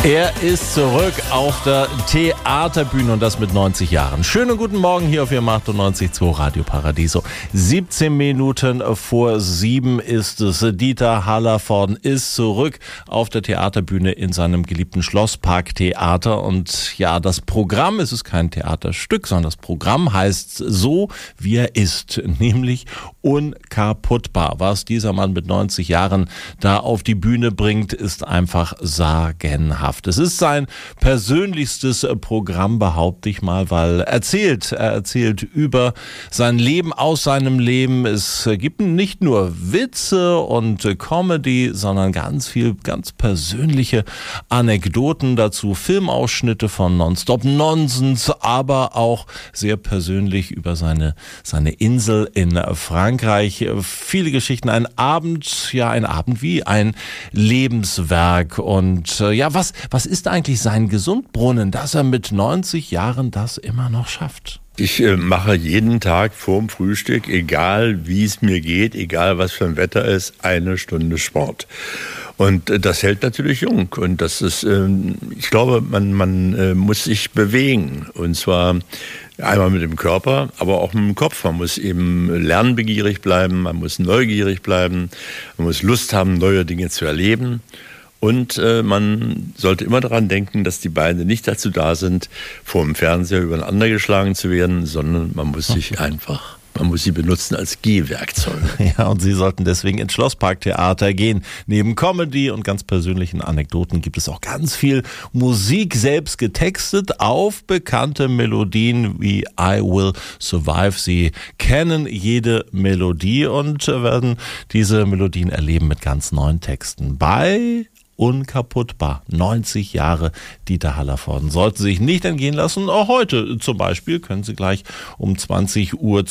Er ist zurück auf der Theaterbühne und das mit 90 Jahren. Schönen guten Morgen hier auf Ihrem 98.2 Radio Paradiso. 17 Minuten vor 7 ist es. Dieter Hallervorden ist zurück auf der Theaterbühne in seinem geliebten Schlossparktheater. Und ja, das Programm, es ist kein Theaterstück, sondern das Programm heißt so, wie er ist, nämlich unkaputtbar. Was dieser Mann mit 90 Jahren da auf die Bühne bringt, ist einfach sagenhaft. Es ist sein persönlichstes Programm, behaupte ich mal, weil er erzählt über sein Leben, aus seinem Leben. Es gibt nicht nur Witze und Comedy, sondern ganz viel, ganz persönliche Anekdoten dazu, Filmausschnitte von Nonstop Nonsense, aber auch sehr persönlich über seine Insel in Frankreich. Viele Geschichten, ein Abend wie ein Lebenswerk. Und was ist eigentlich sein Gesundbrunnen, dass er mit 90 Jahren das immer noch schafft? Ich mache jeden Tag vorm Frühstück, egal wie es mir geht, egal was für ein Wetter ist, 1 Stunde Sport. Und das hält natürlich jung. Und das ist, ich glaube, man muss sich bewegen. Und zwar einmal mit dem Körper, aber auch mit dem Kopf. Man muss eben lernbegierig bleiben, man muss neugierig bleiben, man muss Lust haben, neue Dinge zu erleben. Und man sollte immer daran denken, dass die Beine nicht dazu da sind, vor dem Fernseher übereinander geschlagen zu werden, sondern man muss sie benutzen als Gehwerkzeuge. Ja, und Sie sollten deswegen ins Schlossparktheater gehen. Neben Comedy und ganz persönlichen Anekdoten gibt es auch ganz viel Musik, selbst getextet auf bekannte Melodien wie I Will Survive. Sie kennen jede Melodie und werden diese Melodien erleben mit ganz neuen Texten bei Unkaputtbar. 90 Jahre Dieter Hallervorden. Sollten Sie sich nicht entgehen lassen. Auch heute zum Beispiel können Sie gleich um 20 Uhr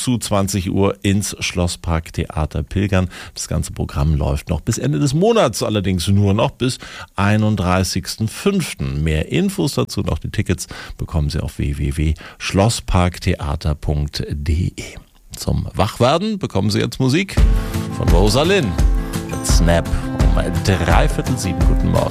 ins Schlossparktheater pilgern. Das ganze Programm läuft noch bis Ende des Monats, allerdings nur noch bis 31.05. Mehr Infos dazu, noch die Tickets, bekommen Sie auf www.schlossparktheater.de. Zum Wachwerden bekommen Sie jetzt Musik von Rosalind. Snap. Um 6:45. Guten Morgen.